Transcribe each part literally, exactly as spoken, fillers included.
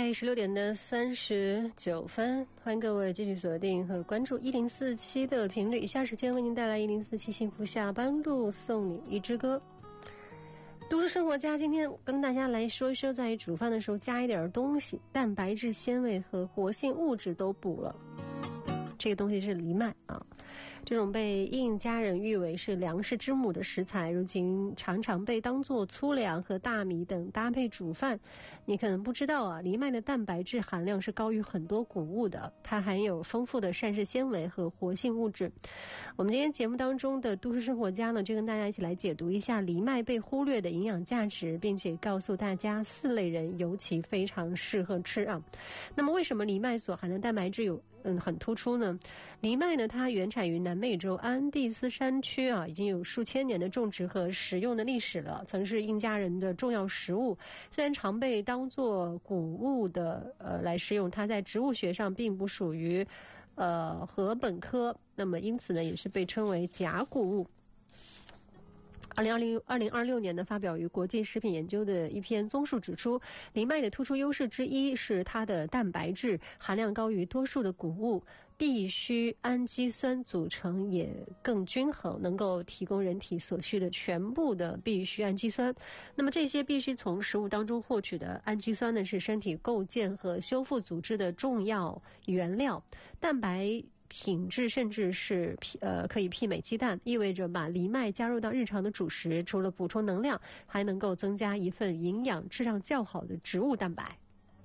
在十六点的三十九分，欢迎各位继续锁定和关注一零四七的频率。以下时间为您带来一零四七幸福下班路，送你一支歌。都市生活家今天跟大家来说一说，在煮饭的时候加一点东西，蛋白质、纤维和活性物质都补了。这个东西是藜麦啊，这种被印加人誉为是粮食之母的食材，如今常常被当作粗粮和大米等搭配煮饭。你可能不知道啊，藜麦的蛋白质含量是高于很多谷物的，它含有丰富的膳食纤维和活性物质。我们今天节目当中的都市生活家呢，就跟大家一起来解读一下藜麦被忽略的营养价值，并且告诉大家四类人尤其非常适合吃啊。那么为什么藜麦所含的蛋白质有嗯很突出呢？藜麦呢，它原产于南美洲安第斯山区啊，已经有数千年的种植和食用的历史了，曾是印加人的重要食物。虽然常被当作谷物的呃来食用，它在植物学上并不属于呃禾本科，那么因此呢，也是被称为甲谷物。二零二零二零二六年呢，发表于国际食品研究的一篇综述指出，藜麦的突出优势之一是它的蛋白质含量高于多数的谷物，必需氨基酸组成也更均衡，能够提供人体所需的全部的必需氨基酸。那么这些必须从食物当中获取的氨基酸呢，是身体构建和修复组织的重要原料。蛋白品质甚至是呃可以媲美鸡蛋，意味着把藜麦加入到日常的主食，除了补充能量，还能够增加一份营养质量较好的植物蛋白。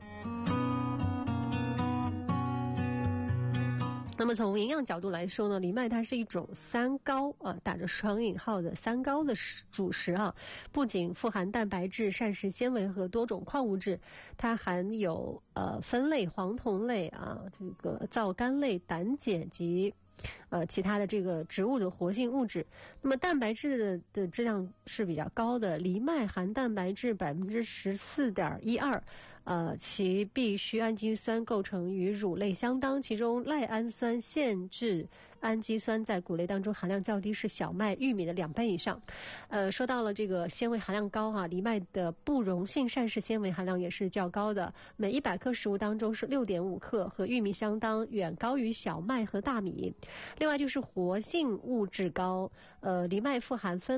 那么从营养角度来说呢，藜麦它是一种三高啊，打着双引号的三高的主食啊，不仅富含蛋白质、膳食纤维和多种矿物质，它含有呃酚类、黄酮类啊，这个皂苷类、胆碱及呃其他的这个植物的活性物质。那么蛋白质的的质量是比较高的，藜麦含蛋白质百分之十四点一二。呃，其必需氨基酸构成与乳类相当，其中赖氨酸限制氨基酸在谷类当中含量较低，是小麦、玉米的两倍以上。呃，说到了这个纤维含量高哈、啊，藜麦的不溶性膳食纤维含量也是较高的，每一百克食物当中是 六点五克，和玉米相当，远高于小麦和大米。另外就是活性物质高，呃，藜麦富含酚